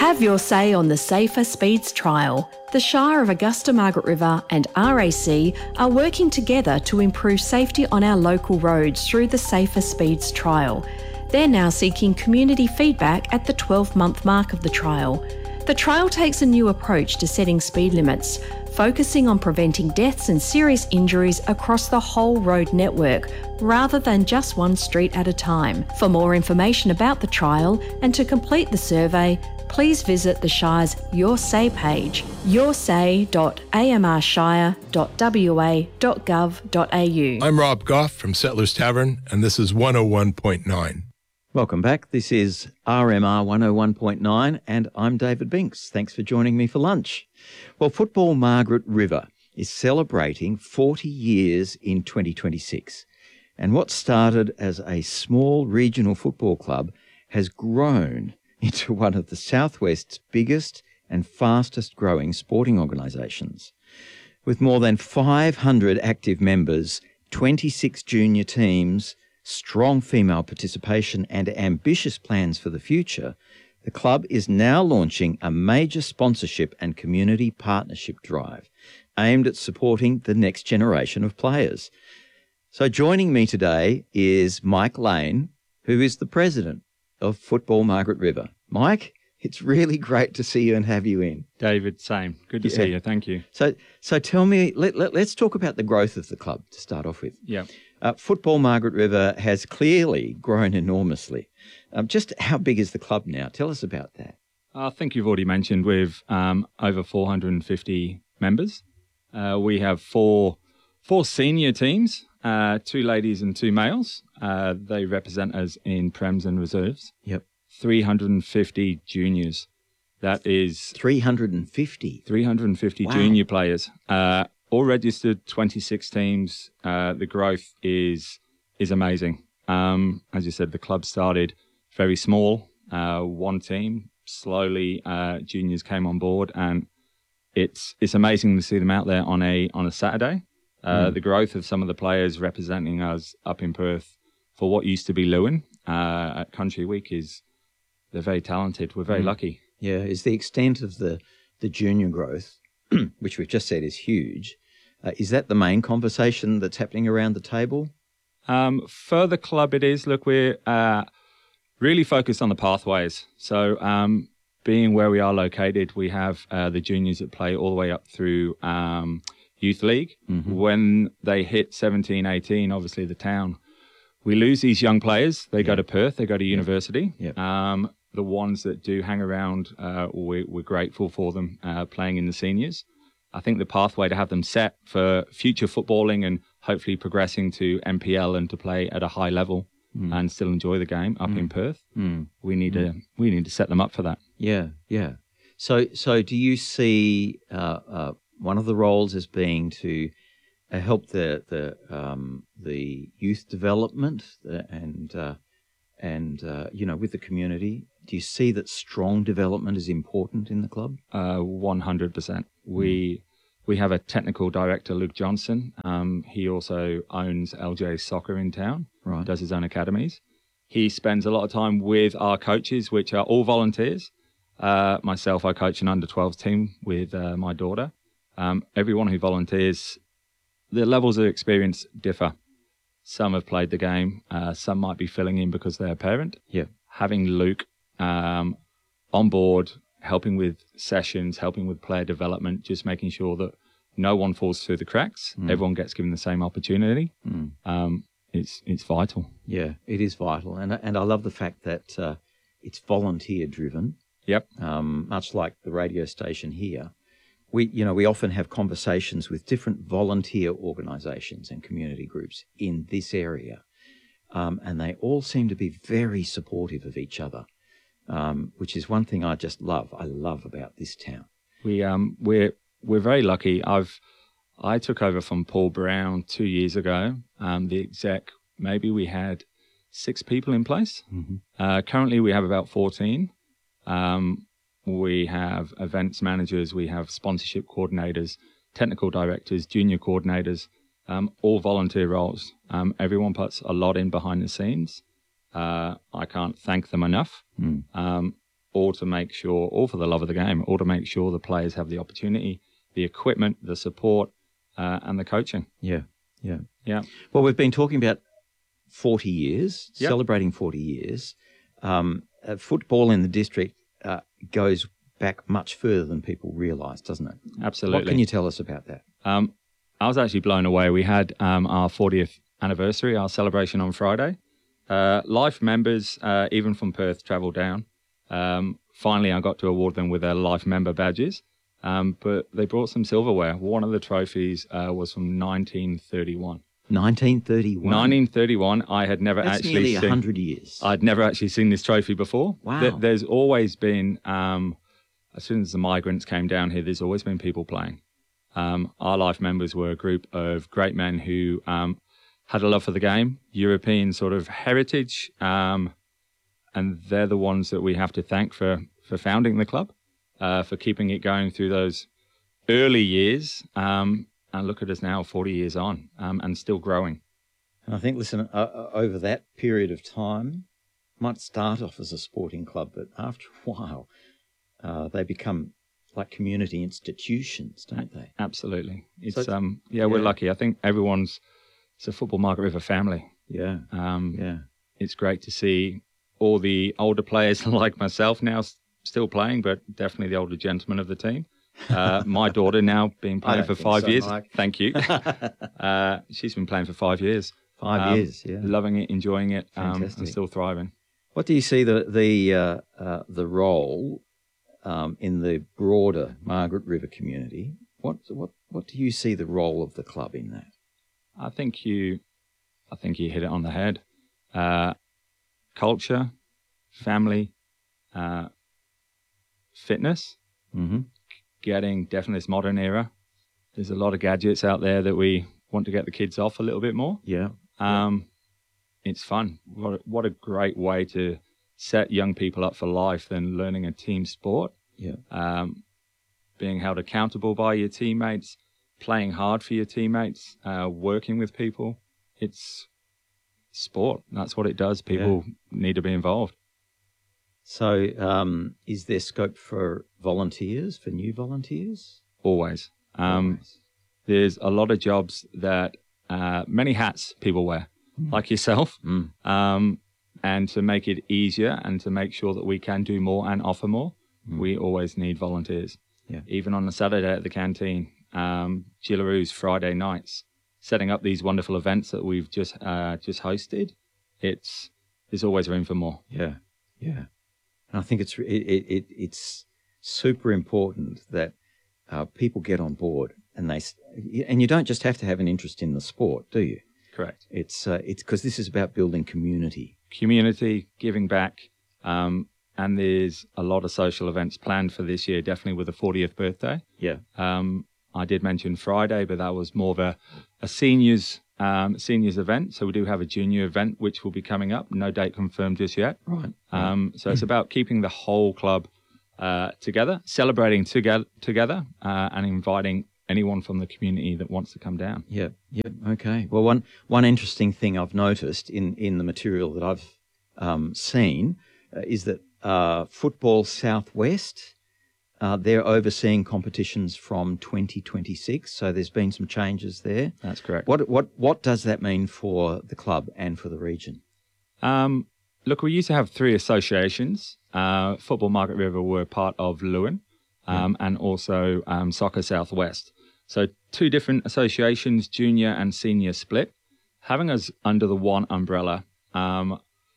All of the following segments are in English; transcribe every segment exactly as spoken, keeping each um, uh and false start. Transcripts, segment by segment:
Have your say on the Safer Speeds trial. The Shire of Augusta Margaret River and R A C are working together to improve safety on our local roads through the Safer Speeds trial. They're now seeking community feedback at the twelve-month mark of the trial. The trial takes a new approach to setting speed limits, focusing on preventing deaths and serious injuries across the whole road network, rather than just one street at a time. For more information about the trial and to complete the survey, please visit the Shire's Your Say page, your say dot a m r shire dot w a dot gov dot a u. I'm Rob Goff from Settlers Tavern, and this is one oh one point nine. Welcome back. This is R M R one oh one point nine and I'm David Binks. Thanks for joining me for lunch. Well, Football Margaret River is celebrating forty years in twenty twenty-six. And what started as a small regional football club has grown into one of the Southwest's biggest and fastest growing sporting organisations. With more than five hundred active members, twenty-six junior teams, strong female participation and ambitious plans for the future, the club is now launching a major sponsorship and community partnership drive aimed at supporting the next generation of players. So joining me today is Mike Lane, who is the president of Football Margaret River. Mike, it's really great to see you and have you in. David, same. Good to Yeah. see you. Thank you. So so tell me, let, let, let's talk about the growth of the club to start off with. Yeah. Uh, Football Margaret River has clearly grown enormously. Um, just how big is the club now? Tell us about that. I think you've already mentioned we've um, over four hundred fifty members. Uh, we have four four senior teams, uh, two ladies and two males. Uh, they represent us in Prems and Reserves. Yep. three hundred fifty juniors. That is three hundred fifty. three hundred fifty Wow. junior players. Uh, all registered, twenty-six teams. Uh, the growth is is amazing. Um, as you said, the club started very small, uh, one team. Slowly, uh, juniors came on board, and it's it's amazing to see them out there on a on a Saturday. Uh, Mm. The growth of some of the players representing us up in Perth for what used to be Lewin uh, at Country Week is they're very talented. We're very Mm. lucky. Yeah, is the extent of the, the junior growth, which we've just said is huge, uh, is that the main conversation that's happening around the table? Um, for the club, it is. Look, we're uh, really focused on the pathways. So um, being where we are located, we have uh, the juniors that play all the way up through um, Youth League. Mhm. When they hit seventeen, eighteen, obviously the town, we lose these young players. They go Yeah. to Perth, they go to university. Yep. Um, the ones that do hang around, uh, we, we're grateful for them uh, playing in the seniors. I think the pathway to have them set for future footballing and hopefully progressing to M P L and to play at a high level Mm. and still enjoy the game up Mm. in Perth. Mm. We need to we need to set them up for that. Yeah, yeah. So, so do you see uh, uh, one of the roles as being to uh, help the the um, the youth development uh, and uh, and uh, you know with the community? Do you see that strong development is important in the club? Uh, one hundred percent. We we have a technical director, Luke Johnson. Um, he also owns L J Soccer in town. Right. Does his own academies. He spends a lot of time with our coaches, which are all volunteers. Uh, myself, I coach an under twelves team with uh, my daughter. Um, everyone who volunteers, the levels of experience differ. Some have played the game. Uh, some might be filling in because they're a parent. Yeah. Having Luke um, on board, helping with sessions, helping with player development, just making sure that no one falls through the cracks. Mm. Everyone gets given the same opportunity. Mm. Um, it's it's vital. Yeah, it is vital, and and I love the fact that uh, it's volunteer driven. Yep. Um, much like the radio station here, we you know we often have conversations with different volunteer organisations and community groups in this area, um, and they all seem to be very supportive of each other, um, which is one thing I just love. I love about this town. We um we're we're very lucky. I've I took over from Paul Brown two years ago. Um, the exec, maybe we had six people in place. Mm-hmm. Uh, currently, we have about fourteen. Um, we have events managers, we have sponsorship coordinators, technical directors, junior coordinators, um, all volunteer roles. Um, everyone puts a lot in behind the scenes. Uh, I can't thank them enough. Mm. Um, all to make sure, all for the love of the game, all to make sure the players have the opportunity, the equipment, the support, uh, and the coaching. Yeah, yeah. Yeah. Well, we've been talking about forty years, Yep. celebrating forty years. Um, uh, football in the district uh, goes back much further than people realise, doesn't it? Absolutely. What can you tell us about that? Um, I was actually blown away. We had um, our fortieth anniversary, our celebration on Friday. Uh, Life members, uh, even from Perth, travelled down. Um, finally, I got to award them with their Life member badges, um, but they brought some silverware. One of the trophies uh, was from nineteen thirty-one. nineteen thirty-one. nineteen thirty-one, I had never That's actually nearly seen. one hundred years. I'd never actually seen this trophy before. Wow. There- there's always been, um, as soon as the migrants came down here, there's always been people playing. Um, our Life members were a group of great men who um, had a love for the game, European sort of heritage, um, and they're the ones that we have to thank for, for founding the club, uh, for keeping it going through those early years. Um, and look at us now, forty years on, um, and still growing. And I think, listen, uh, uh, over that period of time, might start off as a sporting club, but after a while, uh, they become like community institutions, don't they? Absolutely. It's So it's- um yeah, we're yeah. lucky. I think everyone's it's a football Margaret River family. Yeah, Um yeah. it's great to see all the older players like myself now s- still playing, but definitely the older gentlemen of the team. Uh, my daughter now been I playing don't for think five so, years. Mike. Thank you. uh, she's been playing for five years. Five Um, years, yeah. Loving it, enjoying it, um, and Fantastic. still thriving. What do you see the the uh, uh, the role um, in the broader Margaret River community? What what what do you see the role of the club in that? I think you, I think you hit it on the head. Uh, culture, family, uh, fitness, Mm-hmm. getting definitely this modern era. There's a lot of gadgets out there that we want to get the kids off a little bit more. Yeah, Um, it's fun. What a, what a great way to set young people up for life than learning a team sport. yeah, Um, being held accountable by your teammates, playing hard for your teammates, uh, working with people. It's sport. That's what it does. People need to be involved. So, um, is there scope for volunteers, for new volunteers? Always. Um, Always. There's a lot of jobs that uh, many hats people wear, like yourself. Mm. Um, and to make it easier and to make sure that we can do more and offer more, Mm. we always need volunteers. Yeah. Even on a Saturday at the canteen, um, Gillaroos Friday nights, setting up these wonderful events that we've just uh, just hosted. It's there's always room for more. Yeah, yeah. And I think it's it, it, it it's super important that uh, people get on board, and they s- and you don't just have to have an interest in the sport, do you? Correct. It's uh, it's because this is about building community. Community, giving back, um, and there's a lot of social events planned for this year, definitely with the fortieth birthday. Yeah, Um, I did mention Friday, but that was more of a, a seniors um, seniors event. So we do have a junior event, which will be coming up. No date confirmed just yet. right. Um, so it's about keeping the whole club uh, together, celebrating together, together, uh, and inviting anyone from the community that wants to come down. Yeah, yeah. Okay. Well, one one interesting thing I've noticed in in the material that I've um, seen uh, is that uh, Football Southwest, uh, they're overseeing competitions from twenty twenty-six. So there's been some changes there. That's correct. What what what does that mean for the club and for the region? Um, look, we used to have three associations. Uh, Football Margaret River were part of Lewin, um, and also um, Soccer Southwest. So two different associations, junior and senior split. Having us under the one umbrella um,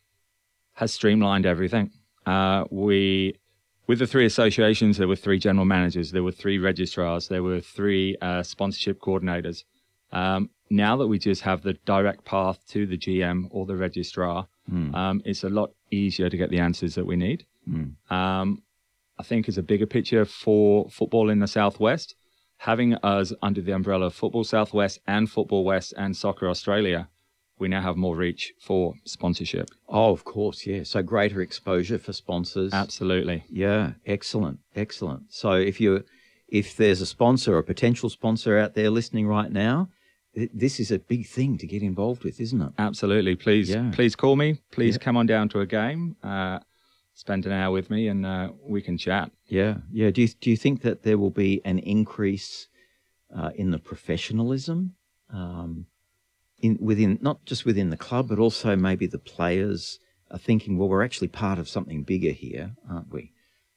has streamlined everything. Uh, we, with the three associations, there were three general managers, there were three registrars, there were three uh, sponsorship coordinators. Um, now that we just have the direct path to the G M or the registrar, Mm. um, it's a lot easier to get the answers that we need. Mm. Um, I think as a bigger picture for football in the Southwest, having us under the umbrella of Football Southwest and Football West and Soccer Australia, we now have more reach for sponsorship. Oh, of course, yeah. So greater exposure for sponsors. Absolutely. Yeah, excellent, excellent. So if you if there's a sponsor or a potential sponsor out there listening right now, th- this is a big thing to get involved with, isn't it? Absolutely. Please, Yeah. please call me. Please Yeah. come on down to a game. Uh, spend an hour with me and uh, we can chat. Yeah, yeah. Do you, do you think that there will be an increase uh, in the professionalism um, in within, not just within the club, but also maybe the players are thinking, well, we're actually part of something bigger here, aren't we?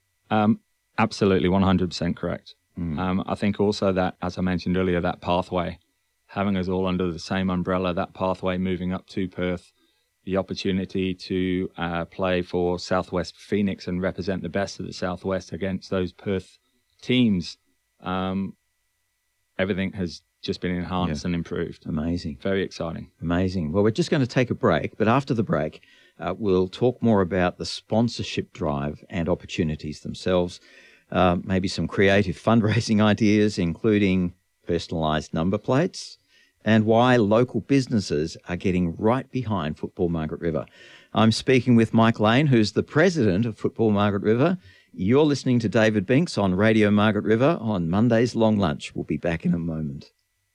Um, absolutely, one hundred percent correct. Mm. Um, I think also that, as I mentioned earlier, that pathway, having us all under the same umbrella, that pathway moving up to Perth, the opportunity to uh, play for Southwest Phoenix and represent the best of the Southwest against those Perth teams. Um, everything has just been enhanced Yeah. and improved. Amazing. Very exciting. Amazing. Well, we're just going to take a break, but after the break, uh, we'll talk more about the sponsorship drive and opportunities themselves, uh, maybe some creative fundraising ideas, including personalised number plates, and why local businesses are getting right behind Football Margaret River. I'm speaking with Mike Lane, who's the president of Football Margaret River. You're listening to David Binks on Radio Margaret River on Monday's Long Lunch. We'll be back in a moment.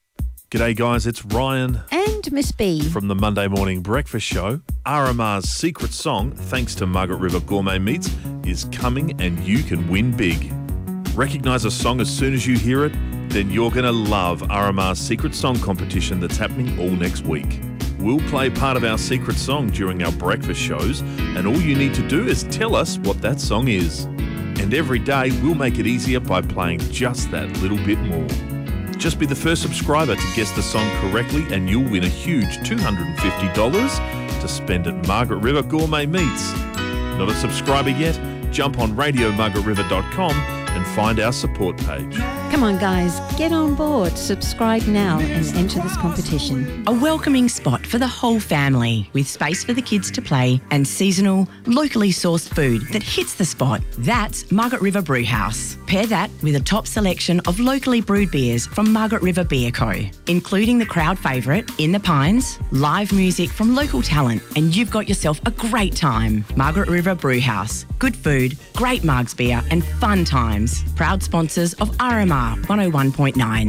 G'day guys, it's Ryan And Miss B. from the Monday Morning Breakfast Show. R M R's secret song, thanks to Margaret River Gourmet Meats, is coming and you can win big. Recognise a song as soon as you hear it? Then you're going to love R M R's secret song competition that's happening all next week. We'll play part of our secret song during our breakfast shows, and all you need to do is tell us what that song is. And every day we'll make it easier by playing just that little bit more. Just be the first subscriber to guess the song correctly and you'll win a huge two hundred fifty dollars to spend at Margaret River Gourmet Meats. Not a subscriber yet? Jump on radio margaret river dot com and find our support page. Come on, guys, get on board. Subscribe now and enter this competition. A welcoming spot for the whole family with space for the kids to play and seasonal, locally sourced food that hits the spot. That's Margaret River Brew House. Pair that with a top selection of locally brewed beers from Margaret River Beer Co, including the crowd favourite In the Pines, live music from local talent, and you've got yourself a great time. Margaret River Brew House. Good food, great mugs beer and fun times. Proud sponsors of R M R one oh one point nine.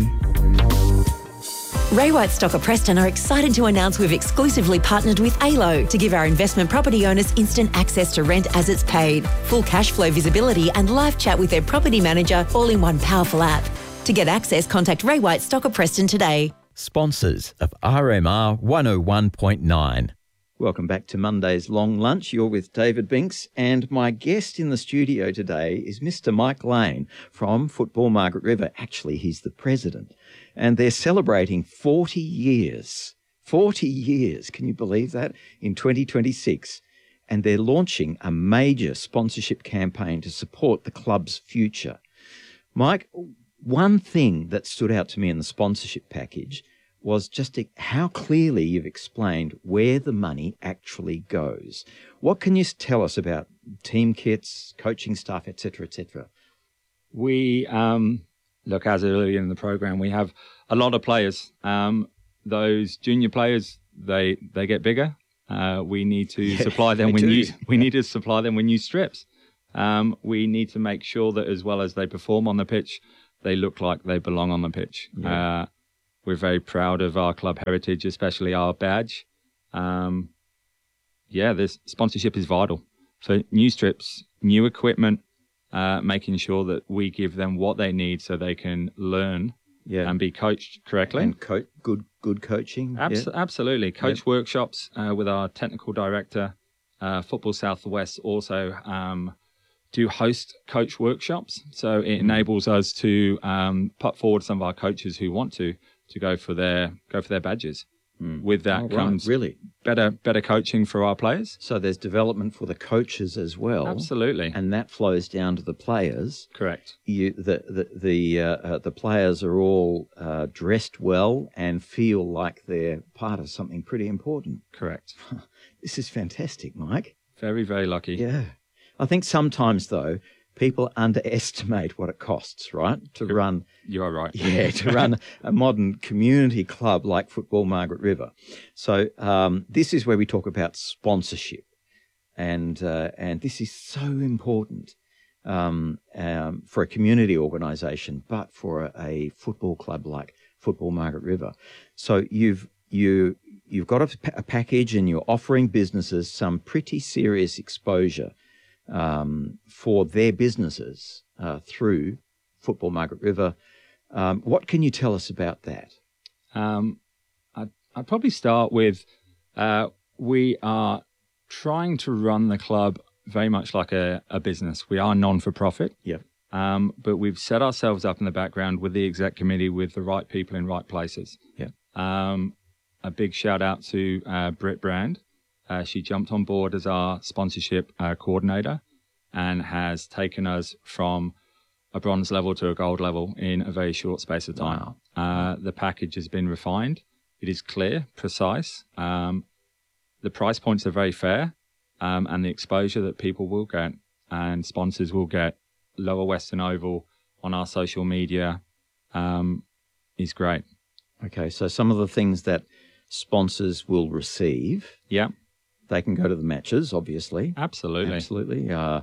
Ray White Stocker Preston are excited to announce we've exclusively partnered with A L O to give our investment property owners instant access to rent as it's paid, full cash flow visibility and live chat with their property manager all in one powerful app. To get access, contact Ray White Stocker Preston today. Sponsors of R M R one oh one point nine. Welcome back to Monday's Long Lunch. You're with David Binks, and my guest in the studio today is Mister Mike Lane from Football Margaret River. Actually, he's the president, and they're celebrating forty years. forty years, can you believe that? In twenty twenty-six. And they're launching a major sponsorship campaign to support the club's future. Mike, one thing that stood out to me in the sponsorship package was just how clearly you've explained where the money actually goes. What can you tell us about team kits, coaching staff, et cetera, et cetera? We, um, look, as earlier in the program, we have a lot of players. Um, those junior players, they they get bigger. Uh, we need to Yeah, supply them they with do. new. We need to supply them with new strips. Um, we need to make sure that as well as they perform on the pitch, they look like they belong on the pitch. Yeah. Uh, we're very proud of our club heritage, especially our badge. Um, yeah, this sponsorship is vital. So new strips, new equipment, uh, making sure that we give them what they need so they can learn Yeah. and be coached correctly. And co- good good coaching. Abs- yeah. Absolutely. Coach workshops uh, with our technical director. Uh, Football Southwest also um, do host coach workshops. So it enables us to um, put forward some of our coaches who want to to go for their go for their badges. Mm. With that Oh, right, comes really better better coaching for our players. So there's development for the coaches as well. Absolutely. And that flows down to the players. Correct. You, the the the, uh, uh, the players are all uh, dressed well and feel like they're part of something pretty important. Correct. This is fantastic, Mike. Very, very lucky. Yeah. I think sometimes, though, people underestimate what it costs, right, to run... You are right. Yeah, to run a modern community club like Football Margaret River. So um, this is where we talk about sponsorship. And uh, and this is so important um, um, for a community organisation, but for a, a football club like Football Margaret River. So you've you you've got a, a package, and you're offering businesses some pretty serious exposure um, for their businesses uh, through Football Margaret River. Um, what can you tell us about that? Um, I'd, I'd probably start with uh, we are trying to run the club very much like a, a business. We are non-for-profit, Yeah. um, but we've set ourselves up in the background with the exec committee with the right people in right places. Yeah. Um, a big shout out to uh, Britt Brand. Uh, she jumped on board as our sponsorship uh, coordinator and has taken us from a bronze level to a gold level in a very short space of time. Wow. Uh, the package has been refined. It is clear, precise. Um, the price points are very fair, um, and the exposure that people will get and sponsors will get, Lower Western Oval on our social media, um, is great. Okay, so some of the things that sponsors will receive, Yeah, they can go to the matches, obviously. absolutely. Absolutely. Uh,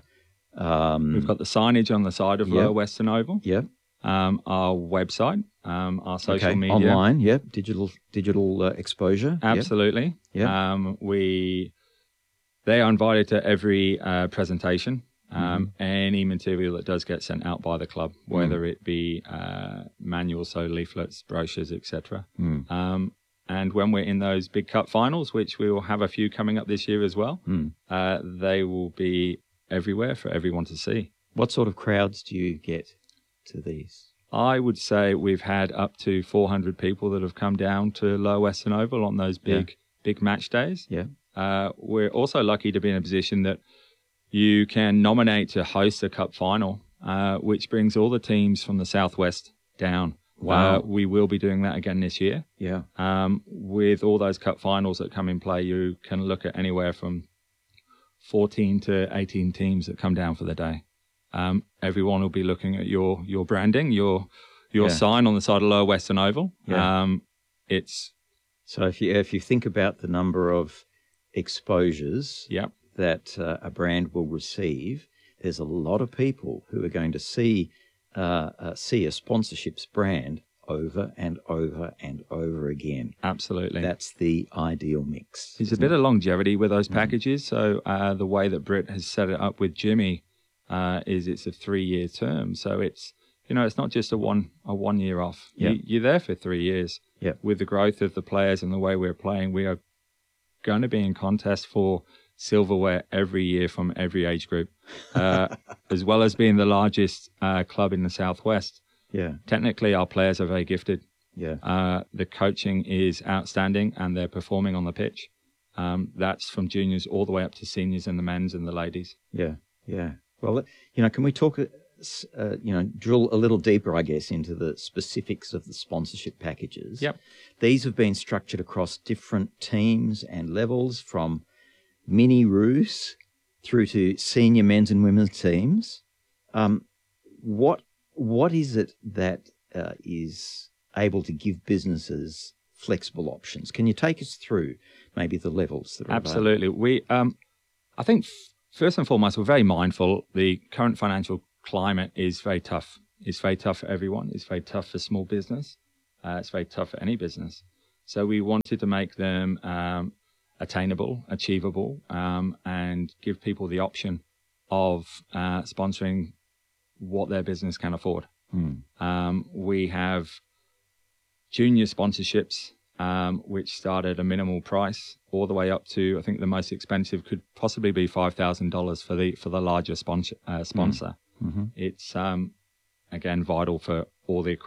um, We've got the signage on the side of Yep. Lower Western Oval. yeah. Um, our website, um, our social Okay. media. Online, yep. Digital digital uh, exposure. Yep. Absolutely. Yeah. Um, we, they are invited to every uh, presentation. Um, Any material that does get sent out by the club, whether it be uh, manuals, so leaflets, brochures, et cetera. Mm. Um, and when we're in those big cup finals, which we will have a few coming up this year as well, Mm. uh, they will be everywhere for everyone to see. What sort of crowds do you get to these? I would say we've had up to four hundred people that have come down to Lower Western Oval on those big, big match days. Yeah. Uh, we're also lucky to be in a position that you can nominate to host a cup final, uh, which brings all the teams from the Southwest down. Wow. Uh, we will be doing that again this year. Yeah. Um, with all those cup finals that come in play, you can look at anywhere from fourteen to eighteen teams that come down for the day. Um, everyone will be looking at your your branding, your your Yeah. sign on the side of Lower Western Oval. Yeah. Um, it's So if you if you think about the number of exposures yeah, that uh, a brand will receive, there's a lot of people who are going to see uh, uh, see a sponsorships brand over and over and over again. absolutely. That's the ideal mix. There's a bit of longevity with those packages. So uh, the way that Britt has set it up with Jimmy uh, is it's a three-year term. So it's, you know, it's not just a one a one year off. Yeah. You, you're there for three years. Yeah. With the growth of the players and the way we're playing, we are going to be in contest for silverware every year from every age group, uh, as well as being the largest uh, club in the Southwest. Yeah, Technically, our players are very gifted. yeah, Uh, the coaching is outstanding and they're performing on the pitch. Um, that's from juniors all the way up to seniors and the men's and the ladies. yeah, yeah. Well, you know, can we talk, uh, s- uh, you know, drill a little deeper, I guess, into the specifics of the sponsorship packages? Yep. These have been structured across different teams and levels, from mini roos through to senior men's and women's teams. Um, what what is it that uh, is able to give businesses flexible options? Can you take us through maybe the levels that are available? Absolutely. We, um, I think, f- first and foremost, we're very mindful. The current financial climate is very tough. It's very tough for everyone. It's very tough for small business. Uh, it's very tough for any business. So we wanted to make them um, attainable, achievable, um, and give people the option of uh, sponsoring what their business can afford. Hmm. Um, we have junior sponsorships, um, which start at a minimal price, all the way up to, I think the most expensive could possibly be five thousand dollars for the for the larger sponsor. Uh, sponsor. Mm-hmm. It's um, again vital for all the